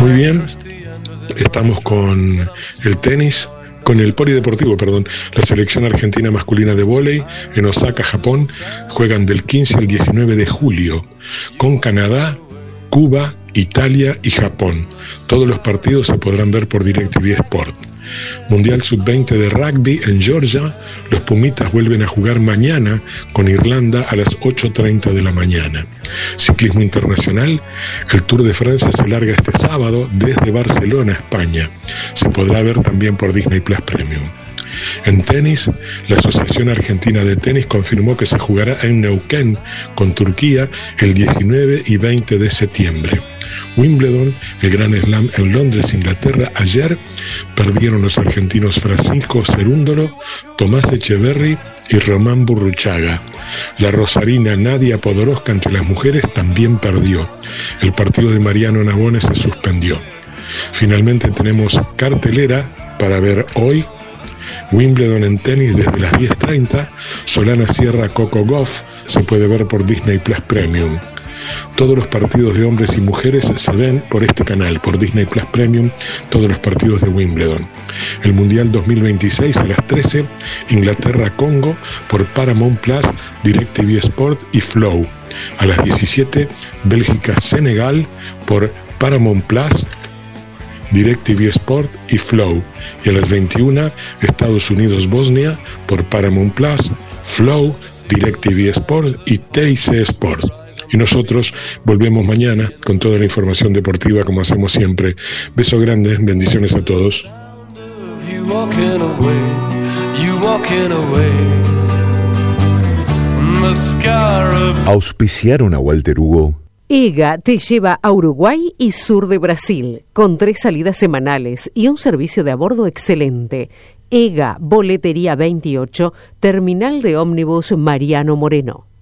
Muy bien, estamos con el tenis, con el polideportivo, perdón. La selección argentina masculina de vóley en Osaka, Japón, juegan del 15 al 19 de julio con Canadá, Cuba, Italia y Japón. Todos los partidos se podrán ver por DirecTV Sport. Mundial Sub-20 de rugby en Georgia. Los Pumitas vuelven a jugar mañana con Irlanda a las 8:30 de la mañana. Ciclismo internacional. El Tour de Francia se larga este sábado desde Barcelona, España. Se podrá ver también por Disney Plus Premium. En tenis, la Asociación Argentina de Tenis confirmó que se jugará en Neuquén con Turquía el 19 y 20 de septiembre. Wimbledon, el Gran Slam en Londres, Inglaterra, ayer perdieron los argentinos Francisco Cerúndolo, Tomás Echeverry y Román Burruchaga. La rosarina Nadia Podoroska entre las mujeres también perdió. El partido de Mariano Navone se suspendió. Finalmente tenemos cartelera para ver hoy. Wimbledon en tenis desde las 10:30, Solana Sierra Coco Gauff se puede ver por Disney Plus Premium. Todos los partidos de hombres y mujeres se ven por este canal, por Disney Plus Premium, todos los partidos de Wimbledon. El Mundial 2026 a las 13, Inglaterra-Congo por Paramount Plus, DirecTV Sport y Flow. A las 17, Bélgica-Senegal por Paramount Plus, DirecTV Sport y Flow. Y a las 21, Estados Unidos-Bosnia por Paramount Plus, Flow, DirecTV Sport y TIC Sport. Y nosotros volvemos mañana con toda la información deportiva como hacemos siempre. Beso grande, bendiciones a todos. Auspiciaron a Walter Hugo. EGA te lleva a Uruguay y sur de Brasil, con 3 salidas semanales y un servicio de a bordo excelente. EGA, Boletería 28, Terminal de Ómnibus Mariano Moreno.